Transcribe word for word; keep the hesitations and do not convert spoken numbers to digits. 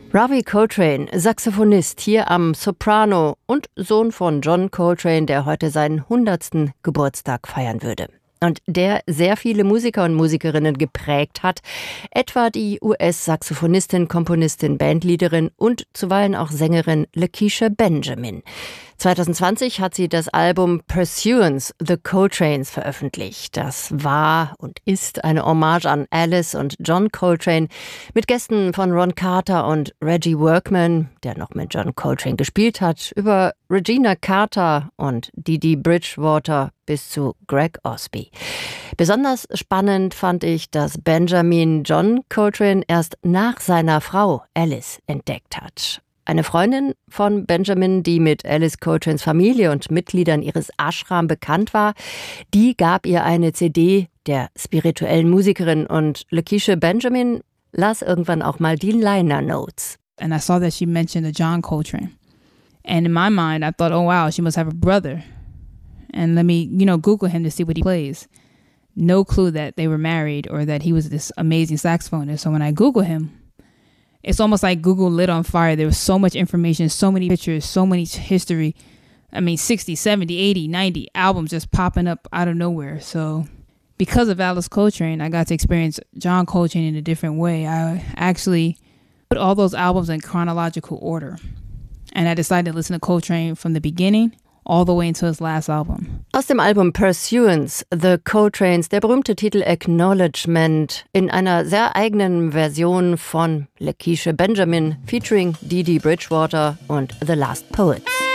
Ravi Coltrane, Saxophonist hier am Soprano und Sohn von John Coltrane, der heute seinen hundertsten Geburtstag feiern würde. Und der sehr viele Musiker und Musikerinnen geprägt hat, etwa die U S-Saxophonistin, Komponistin, Bandleaderin und zuweilen auch Sängerin Lakecia Benjamin. zwanzig zwanzig hat sie das Album Pursuance, The Coltranes veröffentlicht. Das war und ist eine Hommage an Alice und John Coltrane mit Gästen von Ron Carter und Reggie Workman, der noch mit John Coltrane gespielt hat, über Regina Carter und Dee Dee Bridgewater bis zu Greg Osby. Besonders spannend fand ich, dass Benjamin John Coltrane erst nach seiner Frau Alice entdeckt hat. Eine Freundin von Benjamin, die mit Alice Coltranes Familie und Mitgliedern ihres Ashram bekannt war, die gab ihr eine C D der spirituellen Musikerin und Lakecia Benjamin las irgendwann auch mal die Liner Notes. And I saw that she mentioned a John Coltrane. And in my mind, I thought, oh wow, she must have a brother. And let me, you know, Google him to see what he plays. No clue that they were married or that he was this amazing saxophonist. So when I Google him, it's almost like Google lit on fire. There was so much information, so many pictures, so many history. I mean, sixty, seventy, eighty, ninety albums just popping up out of nowhere. So because of Alice Coltrane, I got to experience John Coltrane in a different way. I actually put all those albums in chronological order. And I decided to listen to Coltrane from the beginning all the way until his last album. Aus dem Album Pursuance, The Coltranes, der berühmte Titel Acknowledgement in einer sehr eigenen Version von Lakecia Benjamin featuring Dee Dee Bridgewater und The Last Poets.